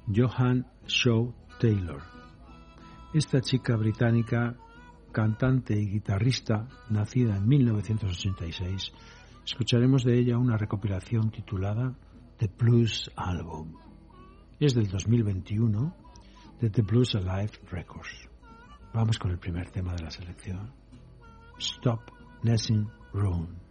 Joan Shaw Taylor. Esta chica británica, cantante y guitarrista, nacida en 1986, escucharemos de ella una recopilación titulada The Blues Album. Es del 2021 de The Blues Alive Records. Vamos con el primer tema de la selección. Stop Messing Around.